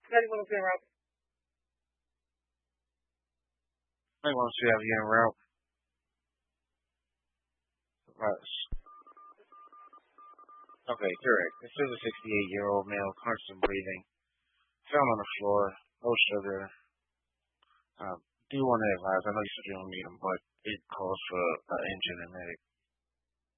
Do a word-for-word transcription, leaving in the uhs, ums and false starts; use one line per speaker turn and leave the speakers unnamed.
ninety-one oh two en route.
ninety-one oh two have you en route. Right. Okay, correct. This is a sixty-eight-year-old male, constant breathing. Found on the floor, no sugar. Um, do you want to advise? I know you said you don't need them, but it calls for an engine and medic.